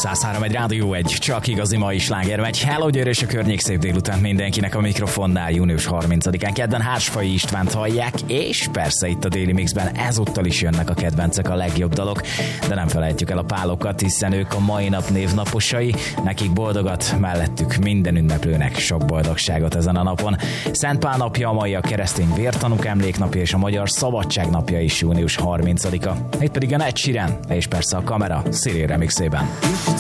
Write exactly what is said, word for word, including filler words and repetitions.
száz három egy Rádió egy, csak igazi mai sláger megy. Hello, Győr és a környék, szép délután mindenkinek a mikrofonnál. Június harmincadikán kedden Hársfai Istvánt hallják, és persze itt a Déli Mixben ezúttal is jönnek a kedvencek, a legjobb dalok, de nem felejtjük el a pálokat, hiszen ők a mai nap névnaposai, nekik boldogat, mellettük minden ünneplőnek sok boldogságot ezen a napon. Szent Pál napja a mai, a keresztény vértanúk emléknapja és a magyar szabadság napja is június harmincadika. Itt pedig a Ed Sheeran és persze a Kamera Cyril remixében.